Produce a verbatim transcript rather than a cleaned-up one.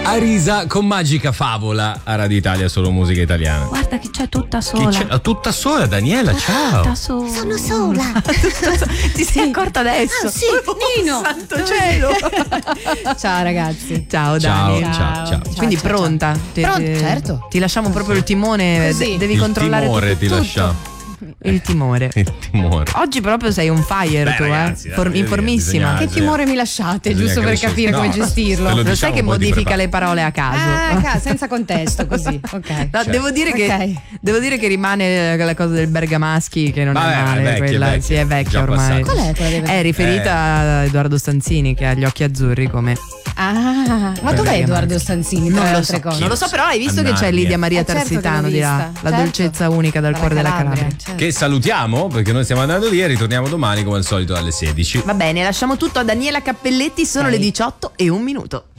Arisa con Magica Favola a Radio Italia, solo musica italiana. Guarda che c'è tutta sola. Chi c'è? Tutta sola, Daniela, tutta ciao. Tutta sola. Sono sola. Ti sei accorta adesso? Ah, sì, Oh, Nino. santo cielo. Ciao ragazzi. Ciao Ciao, Dani. ciao, ciao. Quindi ciao, pronta? Ti, Pronta, ti- certo. Ti lasciamo proprio il timone. Così. de- devi Il controllare timore tutto, ti tutto. lasciamo. Il timore. Il timore. Oggi proprio sei on fire. Beh, tu, ragazzi, eh? dai, For- voglio dire, informissima. bisogna- Che timore mi lasciate, Bisogna giusto per crescere. capire No, come te gestirlo? lo Lo diciamo sai che un po' di modifica preparo. le parole a caso. Ah, ca- senza contesto, così. Ok. No, Cioè. devo, dire che, Ok. devo dire che rimane la cosa del Bergamaschi, che non Vabbè, è male. è vecchia, quella, è vecchia. sì, è vecchia Già ormai. passata. Qual è quella dei È riferita a Edoardo Stanzini, che ha gli occhi azzurri come. Ah, ma dov'è Edoardo Stanzini? tra Non le lo, altre so, cose? non lo so, però hai visto che c'è Annaglia. Lidia Maria Eh, certo che Tarsitano l'ho di là, vista, la certo. dolcezza unica dal Dalla cuore della Calabria, Calabria. certo. Che salutiamo perché noi stiamo andando via e ritorniamo domani come al solito alle sedici. Va bene, lasciamo tutto a Daniela Cappelletti, sono Ok. le diciotto e un minuto.